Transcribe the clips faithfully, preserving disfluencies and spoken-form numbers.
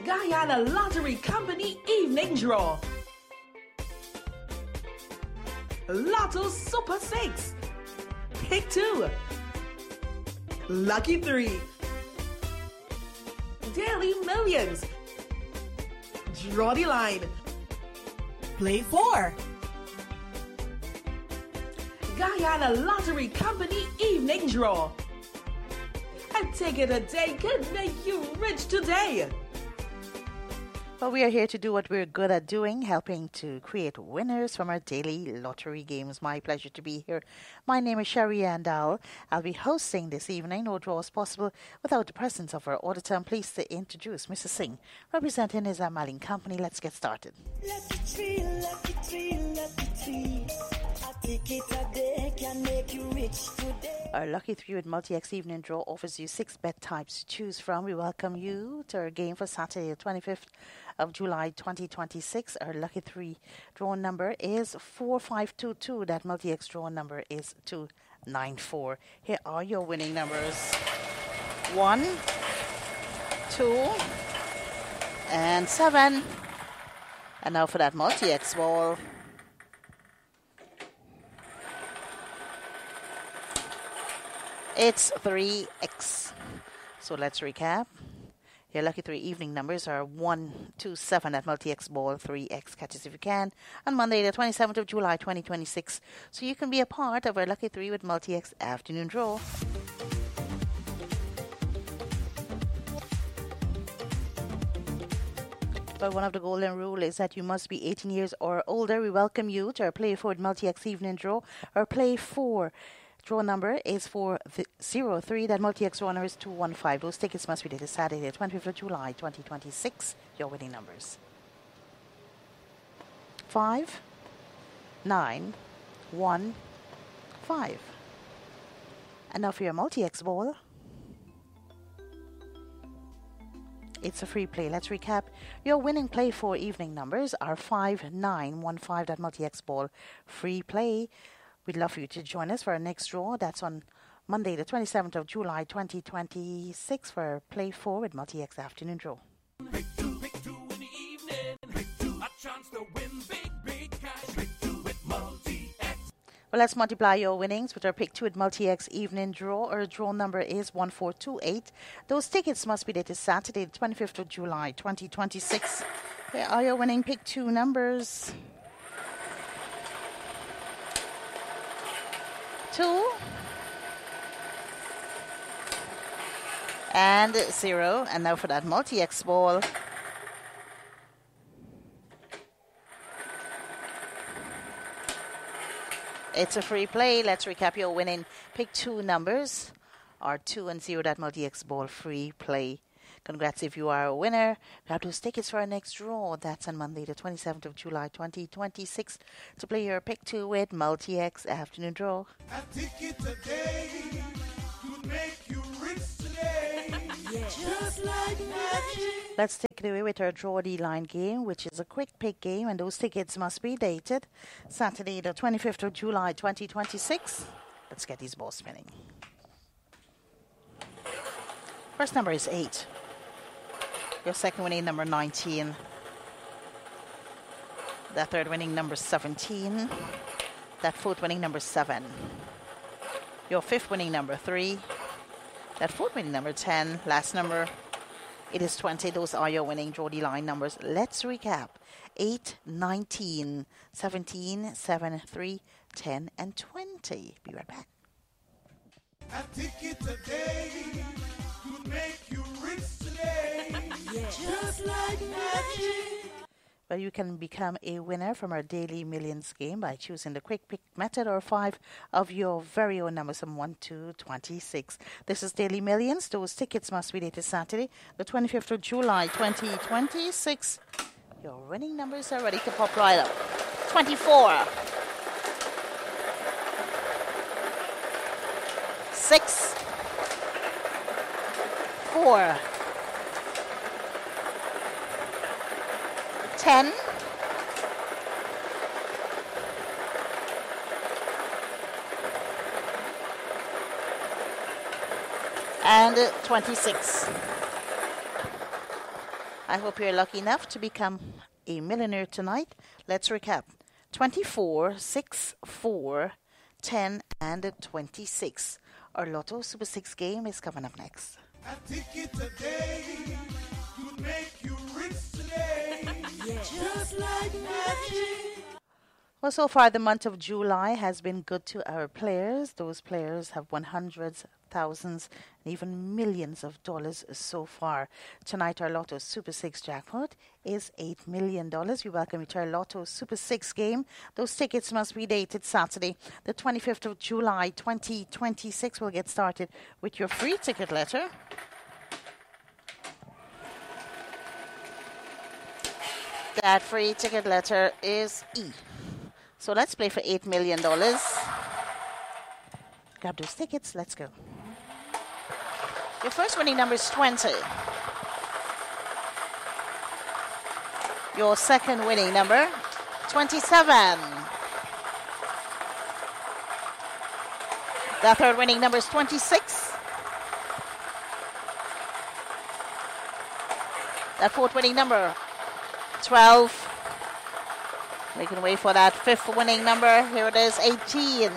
Guyana Lottery Company Evening Draw. Lotto Super six. Pick two. Lucky three. Daily Millions. Draw the line. Play four. Guyana Lottery Company Evening Draw. A ticket a day could make you rich today. Well, we are here to do what we're good at doing, helping to create winners from our daily lottery games. My pleasure to be here. My name is Sherry Andal. I'll be hosting this evening. No draw is possible without the presence of our auditor. I'm pleased to introduce Mister Singh, representing his Amaling Company. Let's get started. Lucky tree, lucky tree, lucky tree. A ticket a day can make you rich today. Our Lucky Three with Multi-X Evening Draw offers you six bet types to choose from. We welcome you to our game for Saturday, the twenty-fifth of July, twenty twenty-six. Our Lucky Three draw number is four five two two. That Multi-X draw number is two nine four. Here are your winning numbers. One, two, and seven. And now for that Multi-X ball. It's three X. So let's recap. Your Lucky Three evening numbers are one two seven at Multi-X ball, three X catches if you can, on Monday the twenty-seventh of July twenty twenty-six. So you can be a part of our Lucky Three with Multi-X afternoon draw. But one of the golden rules is that you must be eighteen years or older. We welcome you to our Play four with Multi-X evening draw. Our Play four draw number is four zero three. That Multi-X draw number is two one five. Those tickets must be dated Saturday, twenty-fifth of July, twenty twenty-six. Your winning numbers: five, nine, one, five. And now for your Multi-X ball. It's a free play. Let's recap. Your winning Play four evening numbers are five, nine, one, five. That Multi-X ball free play. We'd love for you to join us for our next draw. That's on Monday, the twenty-seventh of July, twenty twenty-six, for Play four with Multi-X afternoon draw. Pick two, pick two in the evening. Pick two, a chance to win big, big cash. Pick two with Multi-X. Well, let's multiply your winnings with our Pick two with Multi-X evening draw. Our draw number is one four two eight. Those tickets must be dated Saturday, the twenty-fifth of July, twenty twenty-six. Here are your winning Pick two numbers: two and zero. And now for that Multi-X ball. It's a free play. Let's recap your winning Pick two numbers are two and zero. That Multi-X ball free play. Congrats if you are a winner. We have those tickets for our next draw. That's on Monday, the twenty-seventh of July, twenty twenty-six, to play your Pick two with Multi-X afternoon draw. A ticket today could make you rich today. Yeah. Just like magic. Let's take it away with our Draw the Line game, which is a quick pick game, and those tickets must be dated Saturday, the twenty-fifth of July, twenty twenty-six. Let's get these balls spinning. First number is eight. Your second winning number, nineteen. That third winning number, seventeen. That fourth winning number, seven. Your fifth winning number, three. That fourth winning number, ten. Last number, it is twenty. Those are your winning Draw the Line numbers. Let's recap. eight, nineteen, seventeen, seven, three, ten, and twenty. Be right back. A ticket today could make you rich today. Yeah. Just like magic. Well, you can become a winner from our Daily Millions game by choosing the quick pick method or five of your very own numbers from one to twenty-six. This is Daily Millions. Those tickets must be dated Saturday, the twenty-fifth of July, twenty twenty-six. Your winning numbers are ready to pop right up. twenty-four. six. four. ten. And twenty-six. I hope you're lucky enough to become a millionaire tonight. Let's recap. twenty-four, six, four, ten, and twenty-six. Our Lotto Super six game is coming up next. A ticket today could make you rich today. Yeah. Just like magic. Well, so far the month of July has been good to our players. Those players have won hundreds, thousands, and even millions of dollars so far. Tonight, our Lotto Super six jackpot is eight million dollars. We welcome you to our Lotto Super six game. Those tickets must be dated Saturday, the twenty-fifth of July, twenty twenty-six. We'll get started with your free ticket letter. That free ticket letter is E. So let's play for eight million dollars. Grab those tickets. Let's go. Your first winning number is twenty. Your second winning number, twenty-seven. The third winning number is twenty-six. That fourth winning number, twelve. We can wait for that fifth winning number. Here it is, eighteen.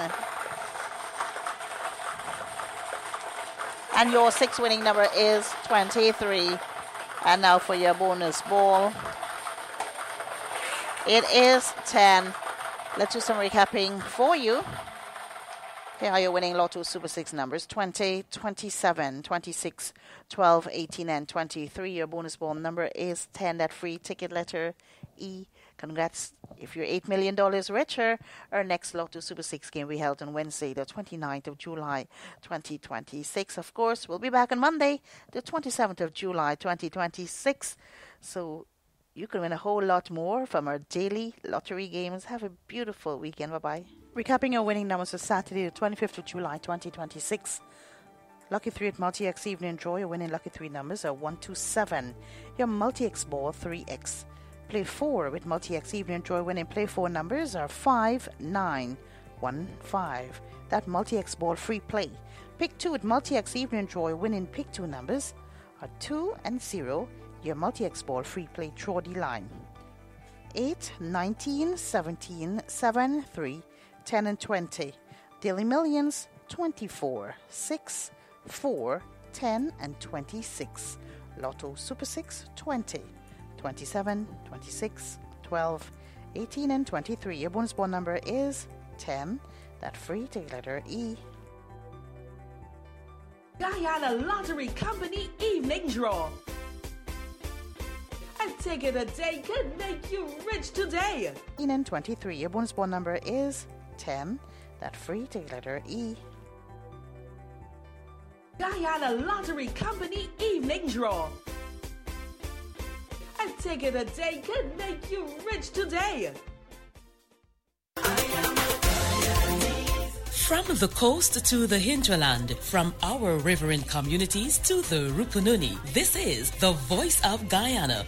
And your sixth winning number is twenty-three. And now for your bonus ball. It is ten. Let's do some recapping for you. Here are your winning Lotto Super six numbers. twenty, twenty-seven, twenty-six, twelve, eighteen, and twenty-three. Your bonus ball number is ten. That free ticket letter E. Congrats if you're eight million dollars richer. Our next Lotto Super six game we held on Wednesday, the twenty-ninth of July, twenty twenty-six. Of course, we'll be back on Monday, the twenty-seventh of July, twenty twenty-six. So you can win a whole lot more from our daily lottery games. Have a beautiful weekend. Bye-bye. Recapping your winning numbers for Saturday, the twenty-fifth of July, twenty twenty-six. Lucky three at Multi-X Evening Draw. Your winning lucky three numbers are one two seven. Your Multi-X ball, three X. Play four with Multi-X Evening Draw. Winning play four numbers are five, nine, one, five. That Multi-X ball free play. Pick two with Multi-X Evening Draw. Winning pick two numbers are two and zero. Your Multi-X ball free play draw the line. eight, nineteen, seventeen, seven, three, ten, and twenty. Daily Millions, twenty-four, six, four, ten, and twenty-six. Lotto Super six, twenty. twenty-seven, twenty-six, twelve, eighteen, and twenty-three. Your bonus ball number is ten. That free ticket letter E. Guyana Lottery Company Evening Draw. A ticket a day could make you rich today. eighteen and twenty-three. Your bonus ball number is ten. That free ticket letter E. Guyana Lottery Company Evening Draw. A ticket a day could make you rich today. From the coast to the hinterland, from our riverine communities to the Rupununi, this is the Voice of Guyana,